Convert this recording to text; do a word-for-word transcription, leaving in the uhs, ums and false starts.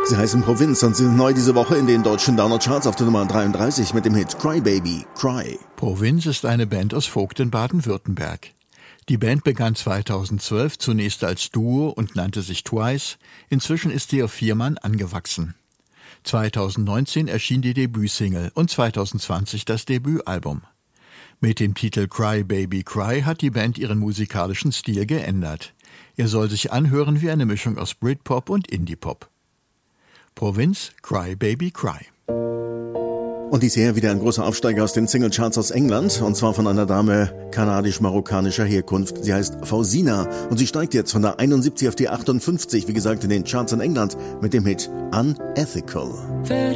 Sie heißen Provinz und sind neu diese Woche in den deutschen Downer-Charts auf der Nummer dreiunddreißig mit dem Hit Cry Baby, Cry. Provinz ist eine Band aus Vogt in Baden-Württemberg. Die Band begann zweitausendzwölf zunächst als Duo und nannte sich Twice. Inzwischen ist sie auf vier Mann angewachsen. zweitausendneunzehn erschien die Debütsingle und zweitausendzwanzig das Debütalbum. Mit dem Titel Cry Baby Cry hat die Band ihren musikalischen Stil geändert. Er soll sich anhören wie eine Mischung aus Britpop und Indie-Pop. Provinz, Cry Baby Cry. Und dies hier wieder ein großer Aufsteiger aus den Singlecharts aus England, und zwar von einer Dame kanadisch-marokkanischer Herkunft. Sie heißt Fausina und sie steigt jetzt von der einundsiebzig auf die achtundfünfzig, wie gesagt, in den Charts in England mit dem Hit Unethical.